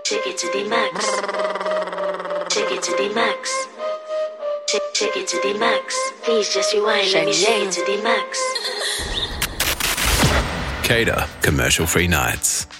Take it to the max. Take it to the max. Take it to the max. Please just rewind. Let me shake it to the max. CADA, commercial-free nights.